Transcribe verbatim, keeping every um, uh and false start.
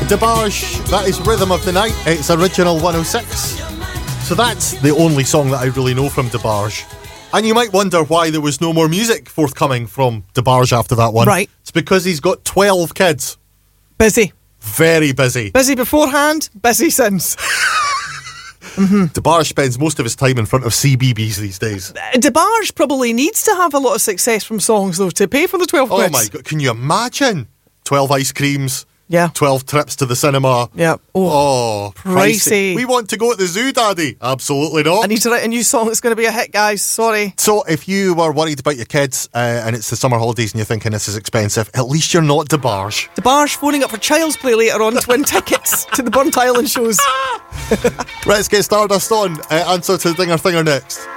DeBarge, that is Rhythm of the Night. It's original one oh six. So that's the only song that I really know from DeBarge. And you might wonder why there was no more music forthcoming from DeBarge after that one. Right. It's because he's got twelve kids. Busy. Very busy. Busy beforehand, busy since. mm-hmm. DeBarge spends most of his time in front of C B B S these days. DeBarge probably needs to have a lot of success from songs, though, to pay for the twelve Oh quids. my God, can you imagine? twelve ice creams. Yeah. twelve trips to the cinema. Yeah. Oh, oh pricey. pricey. We want to go to the zoo, Daddy. Absolutely not. I need to write a new song that's going to be a hit, guys. Sorry. So if you were worried about your kids uh, and it's the summer holidays and you're thinking this is expensive, at least you're not DeBarge. DeBarge phoning up for Child's Play later on to win tickets to the Burnt Island shows. Let's get Stardust on. Uh, answer to the Dinger Thinger next.